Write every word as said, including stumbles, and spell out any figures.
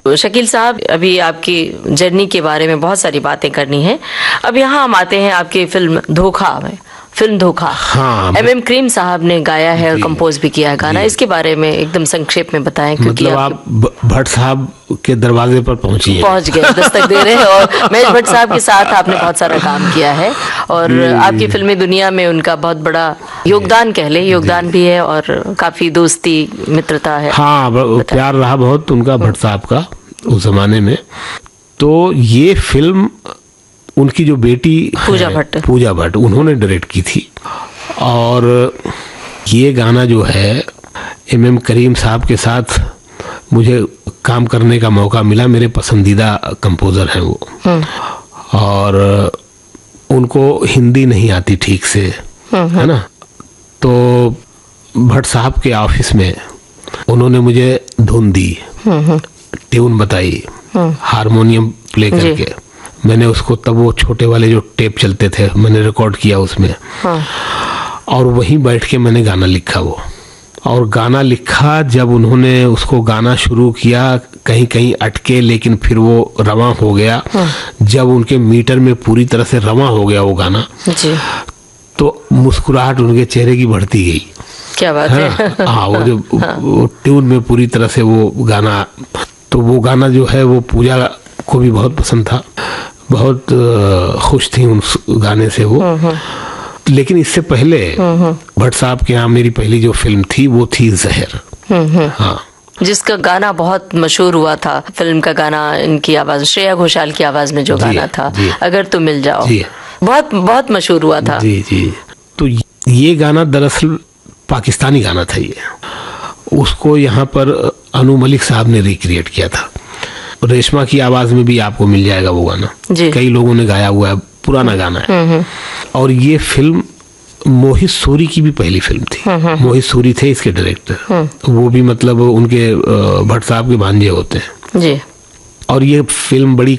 शकील साहब, अभी आपकी जर्नी के बारे में बहुत सारी बातें करनी है। अब यहाँ हम आते हैं आपकी फिल्म धोखा में। फिल्म धोखा, हाँ, एम एम करीम साहब ने गाया है और कंपोज भी किया है गाना। इसके बारे में एकदम संक्षेप में बताएं, क्योंकि मतलब आप भट्ट साहब के दरवाजे पर पहुंची हैं। पहुंच गए, दस्तक दे रहे हैं। और महेश भट्ट साहब के साथ आपने बहुत सारा काम किया है और आपकी फिल्मी दुनिया में उनका बहुत बड़ा योगदान, कह ले योगदान भी है और काफी दोस्ती मित्रता है। हाँ, प्यार रहा बहुत उनका भट्ट साहब का उस जमाने में। तो ये फिल्म उनकी जो बेटी पूजा भट्ट पूजा भट्ट उन्होंने डायरेक्ट की थी। और ये गाना जो है एम एम करीम साहब के साथ मुझे काम करने का मौका मिला। मेरे पसंदीदा कंपोज़र हैं वो, और उनको हिंदी नहीं आती ठीक से, है ना। तो भट्ट साहब के ऑफिस में उन्होंने मुझे धुन दी, ट्यून बताई, हारमोनियम प्ले करके। मैंने उसको, तब वो छोटे वाले जो टेप चलते थे, मैंने रिकॉर्ड किया उसमें। हाँ। और वहीं बैठ के मैंने गाना लिखा वो। और गाना लिखा, जब उन्होंने उसको गाना शुरू किया, कहीं कहीं अटके, लेकिन फिर वो रवां हो गया। हाँ। जब उनके मीटर में पूरी तरह से रवां हो गया वो गाना जी, तो मुस्कुराहट उनके चेहरे की बढ़ती गई। क्या बात है, है? हाँ, वो जो हाँ। वो ट्यून में पूरी तरह से वो गाना, तो वो गाना जो है वो पूजा को भी बहुत पसंद था, बहुत खुश थी उस गाने से वो। लेकिन इससे पहले भट्ट साहब के यहाँ मेरी पहली जो फिल्म थी वो थी जहर, हाँ, जिसका गाना बहुत मशहूर हुआ था। फिल्म का गाना, इनकी आवाज, श्रेया घोषाल की आवाज में जो गाना था, अगर तुम मिल जाओ, बहुत बहुत मशहूर हुआ था। जी जी। तो ये गाना दरअसल पाकिस्तानी गाना था ये, उसको यहाँ पर अनु मलिक साहब ने रिक्रिएट किया था। रेशमा की आवाज में भी आपको मिल जाएगा वो गाना, कई लोगों ने गाया हुआ है, पुराना गाना है। और ये फिल्म मोहित सूरी की भी पहली फिल्म थी। मोहित सूरी थे इसके डायरेक्टर, वो भी मतलब उनके भट्ट साहब के भांजे होते हैं जी। और ये फिल्म बड़ी